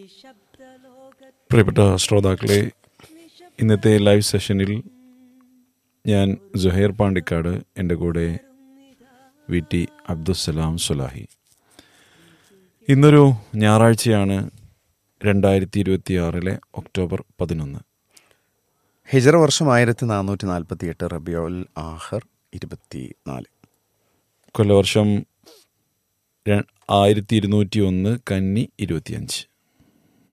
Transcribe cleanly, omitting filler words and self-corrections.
പ്രിയപ്പെട്ട ശ്രോതാക്കളെ, ഇന്നത്തെ ലൈവ് സെഷനിൽ ഞാൻ സുഹൈർ പാണ്ടിക്കാട്, എൻ്റെ കൂടെ VT അബ്ദുസ്സലാം സുലാഹി. ഇന്നൊരു ഞായറാഴ്ചയാണ്, 2026 ഒക്ടോബർ 11. ഹിജറ വർഷം 1448, റബിയുൽ ആഖിർ 24. കൊല്ലവർഷം 1201, കന്നി 25.